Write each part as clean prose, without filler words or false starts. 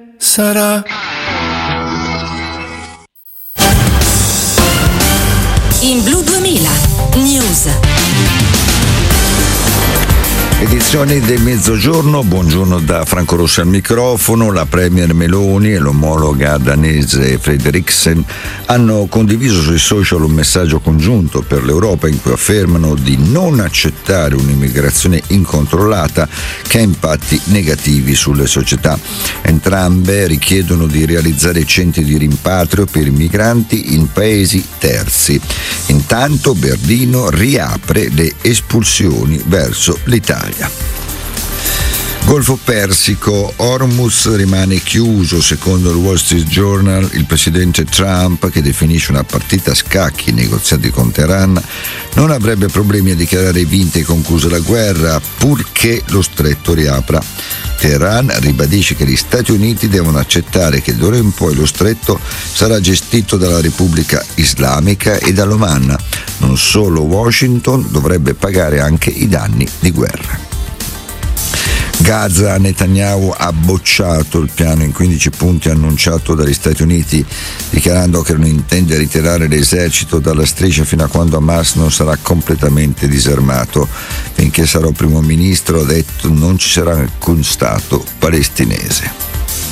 sarà. In Blu 2000 News. Edizioni del mezzogiorno, buongiorno da Franco Rossi al microfono. La premier Meloni e l'omologa danese Frederiksen hanno condiviso sui social un messaggio congiunto per l'Europa in cui affermano di non accettare un'immigrazione incontrollata che ha impatti negativi sulle società. Entrambe richiedono di realizzare centri di rimpatrio per i migranti in paesi terzi. Intanto Berlino riapre le espulsioni verso l'Italia. Golfo Persico, Hormuz rimane chiuso. Secondo il Wall Street Journal, il presidente Trump, che definisce una partita a scacchi i negoziati con Teheran, non avrebbe problemi a dichiarare vinta e conclusa la guerra, purché lo stretto riapra. Teheran ribadisce che gli Stati Uniti devono accettare che d'ora in poi lo stretto sarà gestito dalla Repubblica Islamica e dall'Oman. Non solo Washington dovrebbe pagare anche i danni di guerra. Gaza, Netanyahu ha bocciato il piano in 15 punti annunciato dagli Stati Uniti, dichiarando che non intende ritirare l'esercito dalla striscia fino a quando Hamas non sarà completamente disarmato. Finché sarò primo ministro, ha detto, non ci sarà alcun Stato palestinese.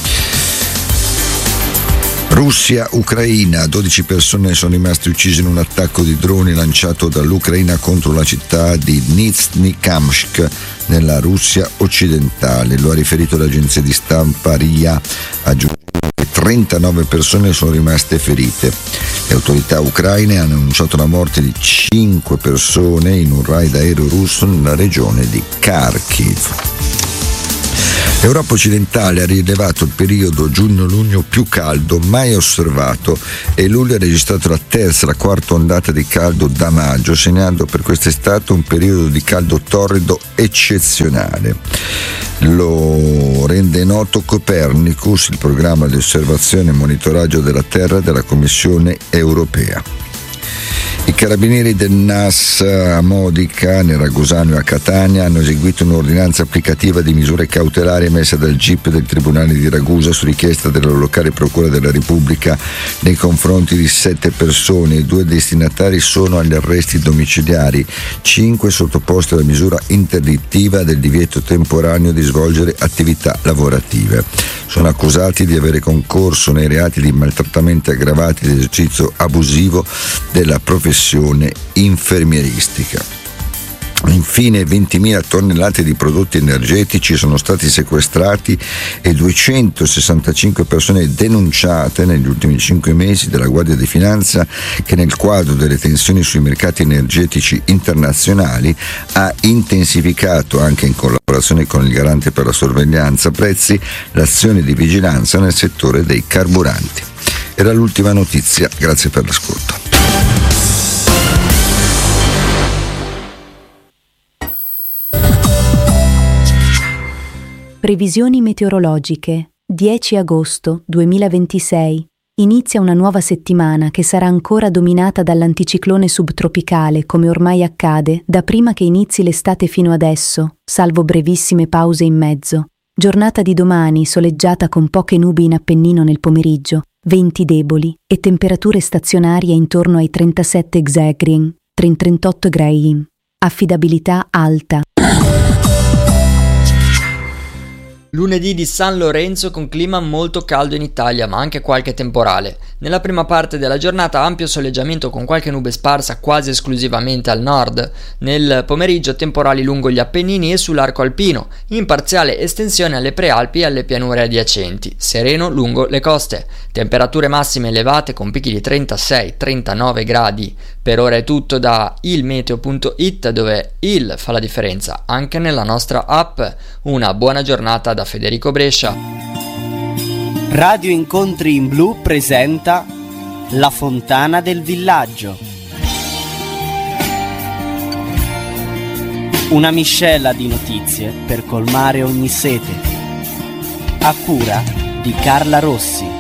Russia-Ucraina, 12 persone sono rimaste uccise in un attacco di droni lanciato dall'Ucraina contro la città di Nizhny-Kamsk nella Russia occidentale. Lo ha riferito l'agenzia di stampa RIA, aggiungendo che 39 persone sono rimaste ferite. Le autorità ucraine hanno annunciato la morte di 5 persone in un raid aereo russo nella regione di Kharkiv. L'Europa occidentale ha rilevato il periodo giugno-luglio più caldo mai osservato e luglio ha registrato la terza e la quarta ondata di caldo da maggio, segnando per quest'estate un periodo di caldo torrido eccezionale. Lo rende noto Copernicus, il programma di osservazione e monitoraggio della Terra della Commissione europea. I carabinieri del NAS a Modica, nel Ragusano e a Catania hanno eseguito un'ordinanza applicativa di misure cautelari emessa dal GIP del Tribunale di Ragusa su richiesta della locale Procura della Repubblica nei confronti di 7 persone. I 2 destinatari sono agli arresti domiciliari, 5 sottoposti alla misura interdittiva del divieto temporaneo di svolgere attività lavorative. Sono accusati di avere concorso nei reati di maltrattamenti aggravati ed esercizio abusivo della professione infermieristica. Infine 20.000 tonnellate di prodotti energetici sono stati sequestrati e 265 persone denunciate negli ultimi 5 mesi dalla Guardia di Finanza, che nel quadro delle tensioni sui mercati energetici internazionali ha intensificato, anche in collaborazione con il Garante per la sorveglianza prezzi, l'azione di vigilanza nel settore dei carburanti. Era l'ultima notizia, grazie per l'ascolto. Previsioni meteorologiche. 10 agosto 2026. Inizia una nuova settimana che sarà ancora dominata dall'anticiclone subtropicale, come ormai accade da prima che inizi l'estate fino adesso, salvo brevissime pause in mezzo. Giornata di domani soleggiata con poche nubi in Appennino nel pomeriggio, venti deboli e temperature stazionarie intorno ai 37 Xegrin, 38 gradi. Affidabilità alta. Lunedì di San Lorenzo con clima molto caldo in Italia, ma anche qualche temporale. Nella prima parte della giornata ampio soleggiamento con qualche nube sparsa quasi esclusivamente al nord. Nel pomeriggio temporali lungo gli Appennini e sull'arco alpino, in parziale estensione alle prealpi e alle pianure adiacenti, sereno lungo le coste. Temperature massime elevate con picchi di 36-39 gradi. Per ora è tutto da ilmeteo.it, dove il fa la differenza anche nella nostra app. Una buona giornata da Federico Brescia. Radio Incontri in Blu presenta La Fontana del Villaggio. Una miscela di notizie per colmare ogni sete. A cura di Carla Rossi.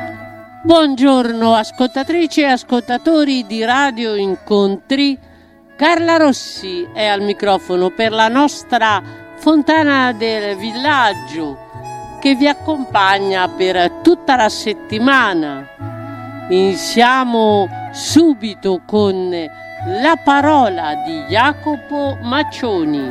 Buongiorno ascoltatrici e ascoltatori di Radio Incontri Carla Rossi è al microfono per la nostra Fontana del Villaggio, che vi accompagna per tutta la settimana. Iniziamo subito con la parola di Jacopo Maccioni.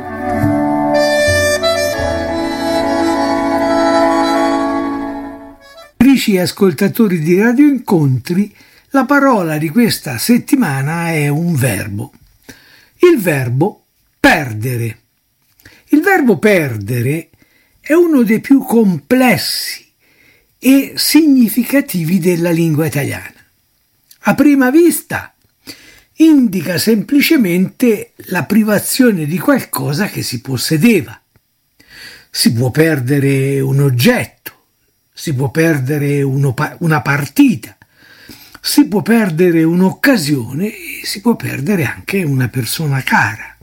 Amici e ascoltatori di Radio Incontri, la parola di questa settimana è un verbo. Il verbo perdere. Il verbo perdere è uno dei più complessi e significativi della lingua italiana. A prima vista indica semplicemente la privazione di qualcosa che si possedeva. Si può perdere un oggetto, si può perdere una partita, si può perdere un'occasione e si può perdere anche una persona cara.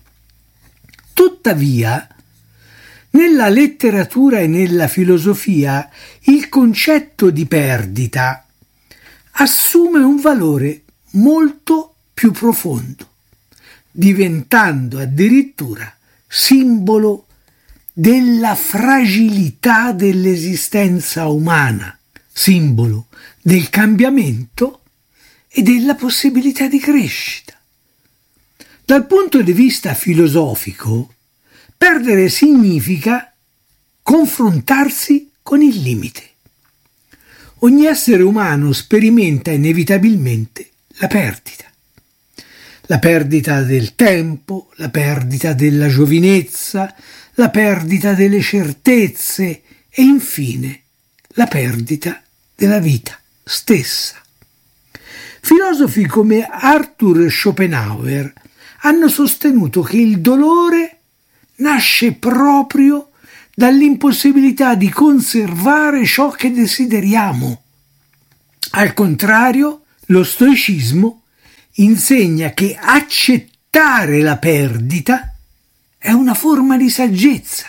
Tuttavia, nella letteratura e nella filosofia il concetto di perdita assume un valore molto più profondo, diventando addirittura simbolo della fragilità dell'esistenza umana, simbolo del cambiamento e della possibilità di crescita. Dal punto di vista filosofico, perdere significa confrontarsi con il limite. Ogni essere umano sperimenta inevitabilmente la perdita. La perdita del tempo, la perdita della giovinezza, la perdita delle certezze e infine la perdita della vita stessa. Filosofi come Arthur Schopenhauer hanno sostenuto che il dolore nasce proprio dall'impossibilità di conservare ciò che desideriamo. Al contrario, lo stoicismo insegna che accettare la perdita è una forma di saggezza.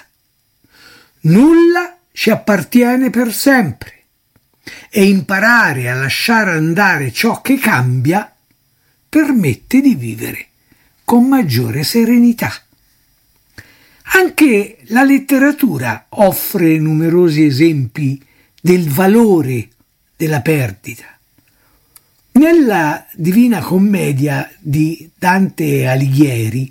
Nulla ci appartiene per sempre e imparare a lasciare andare ciò che cambia permette di vivere con maggiore serenità. Anche la letteratura offre numerosi esempi del valore della perdita. Nella Divina Commedia di Dante Alighieri,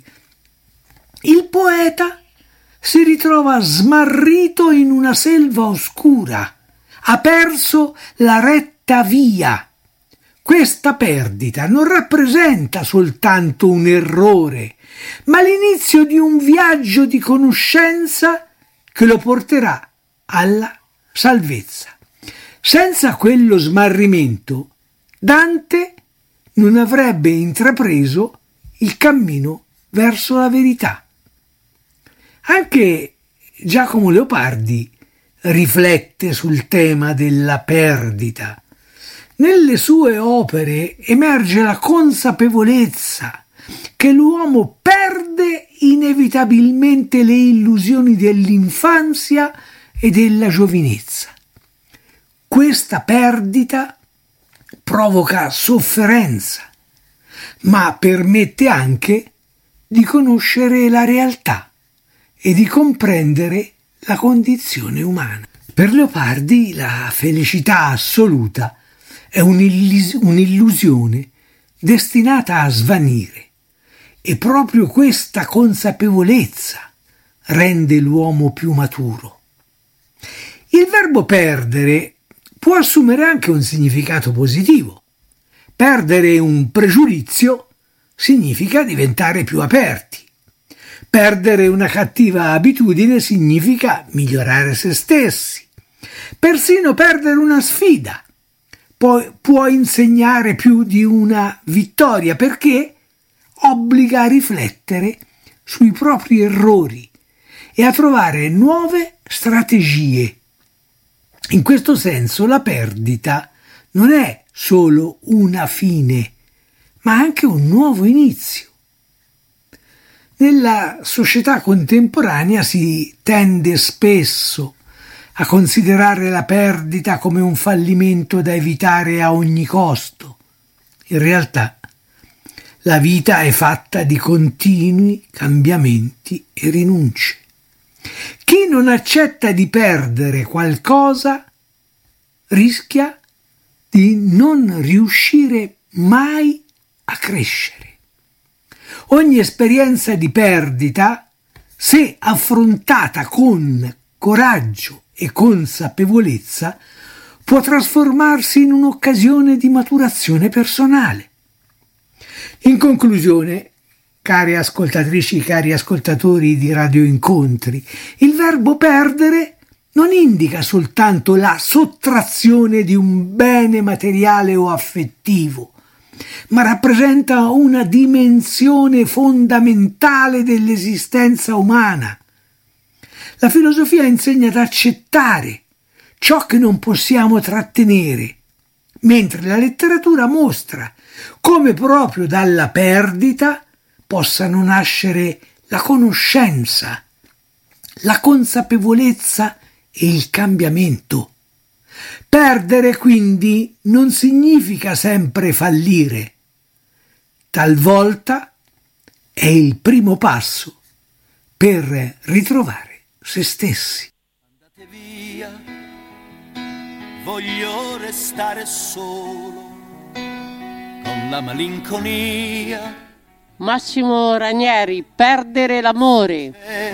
il poeta si ritrova smarrito in una selva oscura, ha perso la retta via. Questa perdita non rappresenta soltanto un errore, ma l'inizio di un viaggio di conoscenza che lo porterà alla salvezza. Senza quello smarrimento, Dante non avrebbe intrapreso il cammino verso la verità. Anche Giacomo Leopardi riflette sul tema della perdita. Nelle sue opere emerge la consapevolezza che l'uomo perde inevitabilmente le illusioni dell'infanzia e della giovinezza. Questa perdita provoca sofferenza, ma permette anche di conoscere la realtà e di comprendere la condizione umana. Per Leopardi la felicità assoluta è un'illusione destinata a svanire e proprio questa consapevolezza rende l'uomo più maturo. Il verbo perdere può assumere anche un significato positivo. Perdere un pregiudizio significa diventare più aperti. Perdere una cattiva abitudine significa migliorare se stessi. Persino perdere una sfida può insegnare più di una vittoria, perché obbliga a riflettere sui propri errori e a trovare nuove strategie. In questo senso la perdita non è solo una fine, ma anche un nuovo inizio. Nella società contemporanea si tende spesso a considerare la perdita come un fallimento da evitare a ogni costo. In realtà, La vita è fatta di continui cambiamenti e rinunce. Chi non accetta di perdere qualcosa rischia di non riuscire mai a crescere. Ogni esperienza di perdita, se affrontata con coraggio e consapevolezza, può trasformarsi in un'occasione di maturazione personale. In conclusione, care ascoltatrici, cari ascoltatori di Radio Incontri, il verbo perdere non indica soltanto la sottrazione di un bene materiale o affettivo, ma rappresenta una dimensione fondamentale dell'esistenza umana. La filosofia insegna ad accettare ciò che non possiamo trattenere, mentre la letteratura mostra come proprio dalla perdita possano nascere la conoscenza, la consapevolezza e il cambiamento. Perdere quindi non significa sempre fallire. Talvolta è il primo passo per ritrovare se stessi. Andate via, voglio restare solo con la malinconia. Massimo Ranieri, perdere l'amore.